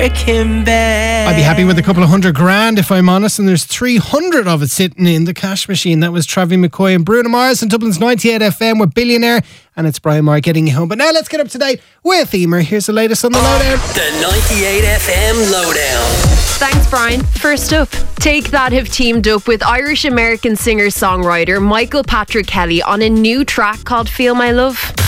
Breaking Bad. I'd be happy with a couple of $100,000 if I'm honest, and there's 300 of it sitting in the cash machine. That was Travis McCoy and Bruno Mars and Dublin's 98 FM with Billionaire, and it's Brian Maher getting you home. But now let's get up to date with Emer. Here's the latest on the Lowdown. The 98 FM Lowdown. Thanks, Brian. First up, Take That have teamed up with Irish-American singer-songwriter Michael Patrick Kelly on a new track called Feel My Love.